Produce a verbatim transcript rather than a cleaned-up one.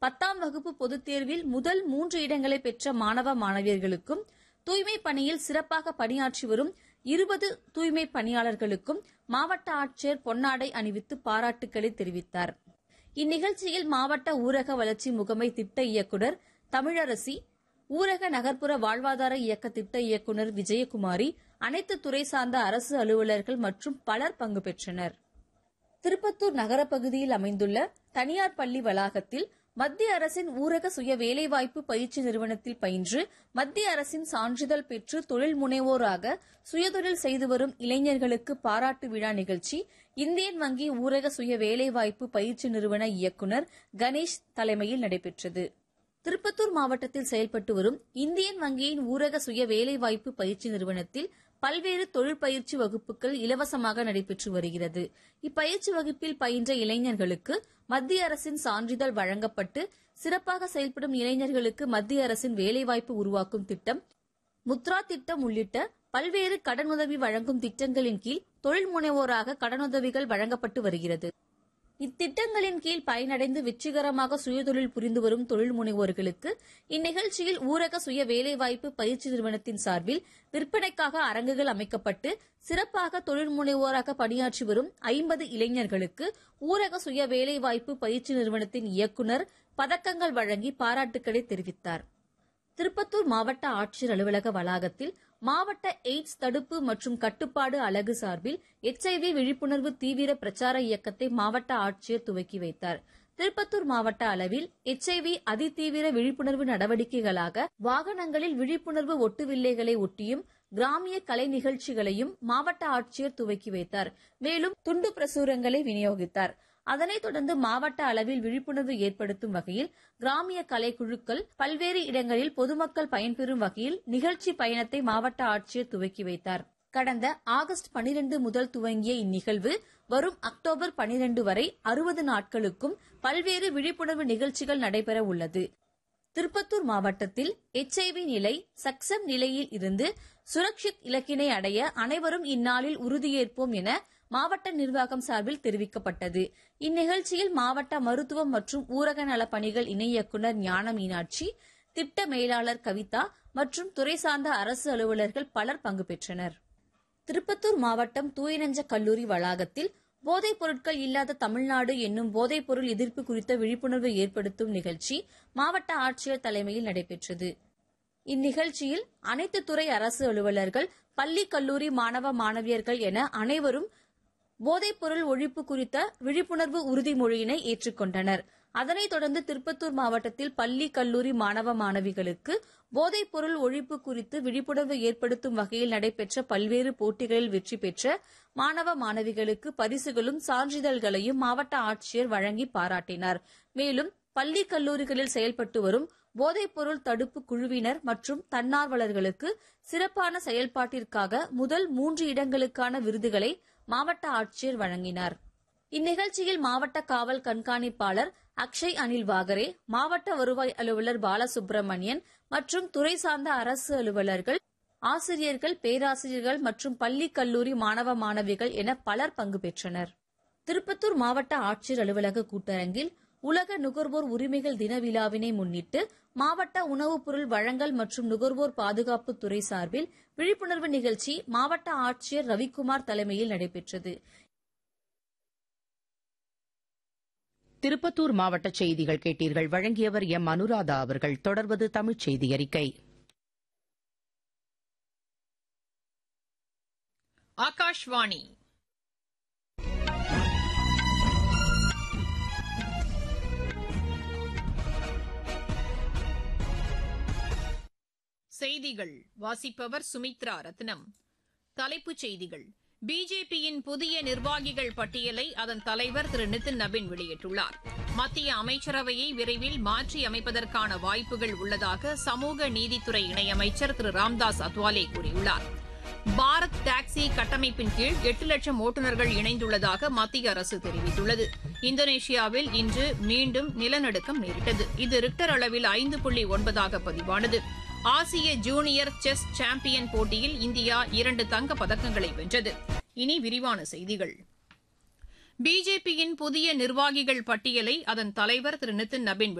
பத்தாம் வகுப்பு பொதுத் தேர்வில் முதல் மூன்று இடங்களை பெற்ற மாணவ மாணவியர்களுக்கும் தூய்மைப் பணியில் சிறப்பாக பணியாற்றி வரும் இருபது தூய்மை பணியாளர்களுக்கும் மாவட்ட ஆட்சியர் பொன்னாடை அணிவித்து பாராட்டுக்களை தெரிவித்தார். இந்நிகழ்ச்சியில் மாவட்ட ஊரக வளர்ச்சி முகமை திட்ட இயக்குநர் தமிழரசி, ஊரக நகர்ப்புற வாழ்வாதார இயக்க திட்ட இயக்குநர் விஜயகுமாரி, அனைத்து துறை சார்ந்த அரசு அலுவலர்கள் மற்றும் பலர் பங்கு பெற்றனர். திருப்பத்தூர் நகரப்பகுதியில் அமைந்துள்ள தனியார் பள்ளி வளாகத்தில் மத்திய அரசின் ஊரக சுய வேலைவாய்ப்பு பயிற்சி நிறுவனத்தில் பயின்று மத்திய அரசின் சான்றிதழ் பெற்று தொழில் முனைவோராக சுயதொழில் செய்து வரும் இளைஞர்களுக்கு பாராட்டு விழா நிகழ்ச்சி இந்தியன் வங்கி ஊரக சுய வேலைவாய்ப்பு பயிற்சி நிறுவன இயக்குநர் கணேஷ் தலைமையில் நடைபெற்றது. திருப்பத்தூர் மாவட்டத்தில் செயல்பட்டு வரும் இந்தியன் வங்கியின் ஊரக சுய வேலைவாய்ப்பு பயிற்சி நிறுவனத்தில் பல்வேறு தொழிற்பயிற்சி வகுப்புகள் இலவசமாக நடைபெற்று வருகிறது. இப்பயிற்சி வகுப்பில் பயின்ற இளைஞர்களுக்கு மத்திய அரசின் சான்றிதழ் வழங்கப்பட்டு சிறப்பாக செயல்படும் இளைஞர்களுக்கு மத்திய அரசின் வேலைவாய்ப்பு உருவாக்கும் திட்டம், முத்ரா திட்டம் உள்ளிட்ட பல்வேறு கடனுதவி வழங்கும் திட்டங்களின் கீழ் தொழில் முனைவோராக கடனுதவிகள் வழங்கப்பட்டு வருகிறது. இத்திட்டங்களின் கீழ் பயனடைந்து வெற்றிகரமாக சுயதொழில் புரிந்து வரும் தொழில் முனைவோர்களுக்கு இந்நிகழ்ச்சியில் ஊரக சுய வேலைவாய்ப்பு பயிற்சி நிறுவனத்தின் சார்பில் விற்பனைக்காக அரங்குகள் அமைக்கப்பட்டு சிறப்பாக தொழில் முனைவோராக பணியாற்றி வரும் ஐம்பது இளைஞர்களுக்கு ஊரக சுய வேலைவாய்ப்பு பயிற்சி நிறுவனத்தின் இயக்குநர் பதக்கங்கள் வழங்கி பாராட்டுக்களை தெரிவித்தார். திருப்பத்தூர் மாவட்ட ஆட்சியர் அலுவலக வளாகத்தில் மாவட்ட எய்ட்ஸ் தடுப்பு மற்றும் கட்டுப்பாடு அலகு சார்பில் எச்ஐவி விழிப்புணர்வு தீவிர பிரச்சார இயக்கத்தை மாவட்ட ஆட்சியர் துவக்கி வைத்தார். திருப்பத்தூர் மாவட்ட அளவில் எச்ஐவி அதிதீவிர விழிப்புணர்வு நடவடிக்கைகளாக வாகனங்களில் விழிப்புணர்வு ஒட்டுவில்லைகளை ஒட்டியும் கிராமிய கலை நிகழ்ச்சிகளையும் மாவட்ட ஆட்சியர் துவக்கி வைத்தார். மேலும் துண்டு பிரசுரங்களை விநியோகித்தார். அதனைத் தொடர்ந்து மாவட்ட அளவில் விழிப்புணர்வு ஏற்படுத்தும் வகையில் கிராமிய கலைக்குழுக்கள் பல்வேறு இடங்களில் பொதுமக்கள் பயன்பெறும் வகையில் நிகழ்ச்சி பயணத்தை மாவட்ட ஆட்சியர் துவக்கி வைத்தார். கடந்த ஆகஸ்ட் பனிரெண்டு முதல் துவங்கிய இந்நிகழ்வு வரும் அக்டோபர் பனிரெண்டு வரை அறுபது நாட்களுக்கும் பல்வேறு விழிப்புணர்வு நிகழ்ச்சிகள் நடைபெற உள்ளது. திருப்பத்தூர் மாவட்டத்தில் எச்ஐவி நிலை சக்சம் நிலையில் இருந்து சுரக்ஷித் இலக்கினை அடைய அனைவரும் இந்நாளில் உறுதியேற்போம் என மாவட்ட நிர்வாகம் சார்பில் தெரிவிக்கப்பட்டது. இந்நிகழ்ச்சியில் மாவட்ட மருத்துவம் மற்றும் ஊரக நலப்பணிகள் இணை இயக்குநர் ஞான மீனாட்சி, திட்ட மேலாளர் கவிதா மற்றும் துறை சார்ந்த அரசு அலுவலர்கள் பலர் பங்கு பெற்றனர். திருப்பத்தூர் மாவட்டம் தூயநெஞ்ச கல்லூரி வளாகத்தில் போதைப் பொருட்கள் இல்லாத தமிழ்நாடு என்னும் போதைப் பொருள் எதிர்ப்பு குறித்த விழிப்புணர்வு ஏற்படுத்தும் நிகழ்ச்சி மாவட்ட ஆட்சியர் தலைமையில் நடைபெற்றது. இந்நிகழ்ச்சியில் அனைத்து துறை அரசு அலுவலர்கள், பள்ளி கல்லூரி மாணவ மாணவியர்கள் என அனைவரும் போதைப் பொருள் ஒழிப்பு குறித்த விழிப்புணர்வு உறுதிமொழியினை ஏற்றுக்கொண்டனர். அதனைத் தொடர்ந்து திருப்பத்தூர் மாவட்டத்தில் பள்ளி கல்லூரி மாணவ மாணவிகளுக்கு போதைப் பொருள் ஒழிப்பு குறித்து விழிப்புணர்வு ஏற்படுத்தும் வகையில் நடைபெற்ற பல்வேறு போட்டிகளில் வெற்றி பெற்ற மாணவ மாணவிகளுக்கு பரிசுகளும் சான்றிதழ்களையும் மாவட்ட ஆட்சியர் வழங்கி பாராட்டினார். மேலும் பள்ளி கல்லூரிகளில் செயல்பட்டு வரும் போதைப் பொருள் தடுப்பு குழுவினர் மற்றும் தன்னார்வலர்களுக்கு சிறப்பான செயல்பாட்டிற்காக முதல் மூன்று இடங்களுக்கான விருதுகளை மாவட்ட ஆட்சியர் வழங்கினார். இந்நிகழ்ச்சியில் மாவட்ட காவல் கண்காணிப்பாளர் அக்ஷய் அனில் வாகரே, மாவட்ட வருவாய் அலுவலர் பாலசுப்ரமணியன் மற்றும் துறை சார்ந்த அரசு அலுவலர்கள், ஆசிரியர்கள், பேராசிரியர்கள் மற்றும் பள்ளி கல்லூரி மாணவ மாணவிகள் என பலர் பங்கு பெற்றனர். திருப்பத்தூர் மாவட்ட ஆட்சியர் அலுவலக கூட்டரங்கில் உலக நுகர்வோர் உரிமைகள் தின விழாவினை முன்னிட்டு மாவட்ட உணவுப் பொருள் வழங்கல் மற்றும் நுகர்வோர் பாதுகாப்பு துறை சார்பில் விழிப்புணர்வு நிகழ்ச்சி மாவட்ட ஆட்சியர் ரவிக்குமார் தலைமையில் நடைபெற்றது. திருப்பத்தூர் மாவட்ட செய்திகள் கேட்டீர்கள். வழங்கியவர் எம் அனுராதா அவர்கள். தொடர்வது தமிழ்ச் செய்தி அறிக்கை. ஆகாஷ்வாணி. செய்திகள் வாசிப்பவர் சுமித்ரா ரத்னம். தலைப்புச் செய்திகள். பிஜேபியின் புதிய நிர்வாகிகள் பட்டியலை அதன் தலைவர் திரு நிதின் நபின் வெளியிட்டுள்ளார். மத்திய அமைச்சரவையை விரைவில் மாற்றி அமைப்பதற்கான வாய்ப்புகள் உள்ளதாக சமூக நீதித்துறை இணையமைச்சர் திரு ராம்தாஸ் அத்வாலே கூறியுள்ளார். பாரத் டாக்ஸி கட்டமைப்பின் கீழ் எட்டு லட்சம் ஓட்டுநர்கள் இணைந்துள்ளதாக மத்திய அரசு தெரிவித்துள்ளது. இந்தோனேஷியாவில் இன்று மீண்டும் நிலநடுக்கம் நேரிட்டது. இது ரிக்டர் அளவில் ஐந்து புள்ளி ஒன்பதாக பதிவானது. ஆசிய ஜூனியர் செஸ் சாம்பியன் போட்டியில் இந்தியா இரண்டு தங்கப் பதக்கங்களை வென்றது. இனி விரிவான செய்திகள். பிஜேபியின் புதிய நிர்வாகிகள் பட்டியலை அதன் தலைவர் திரு நிதின் நபின்